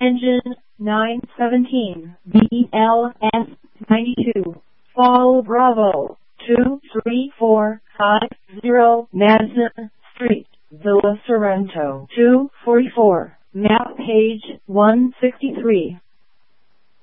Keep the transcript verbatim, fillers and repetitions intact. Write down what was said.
Engine nine seventeen, B L S ninety-two, Fall Bravo two three four five zero, Madison Street, Villa Sorrento two forty-four, map page one sixty-three.